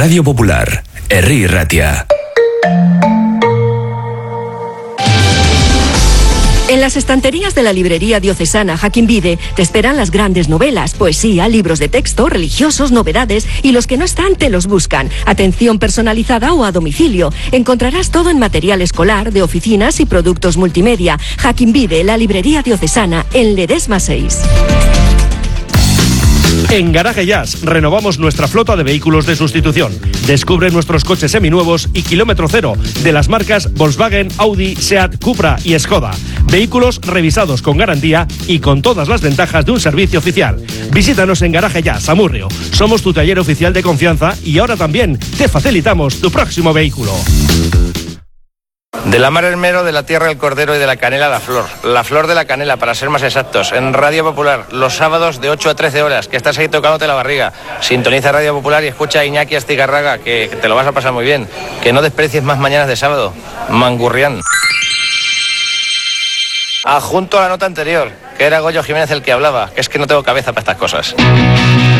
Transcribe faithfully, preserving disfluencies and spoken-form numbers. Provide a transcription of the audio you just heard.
Radio Popular, Herri Ratia. En las estanterías de la librería diocesana Jaquín Vide te esperan las grandes novelas, poesía, libros de texto, religiosos, novedades y los que no están te los buscan. Atención personalizada o a domicilio. Encontrarás todo en material escolar, de oficinas y productos multimedia. Jaquín Vide, la librería diocesana, en Ledesma seis. En Garaje Jazz renovamos nuestra flota de vehículos de sustitución. Descubre nuestros coches seminuevos y kilómetro cero de las marcas Volkswagen, Audi, Seat, Cupra y Skoda. Vehículos revisados con garantía y con todas las ventajas de un servicio oficial. Visítanos en Garaje Jazz, Amurrio. Somos tu taller oficial de confianza y ahora también te facilitamos tu próximo vehículo. De la mar el mero, de la tierra el cordero y de la canela la flor. La flor de la canela, para ser más exactos. En Radio Popular, los sábados de ocho a trece horas, que estás ahí tocándote la barriga. Sintoniza Radio Popular y escucha a Iñaki Astigarraga, que, que te lo vas a pasar muy bien. Que no desprecies más mañanas de sábado. Mangurrián. Adjunto a la nota anterior, que era Goyo Jiménez el que hablaba, que es que no tengo cabeza para estas cosas.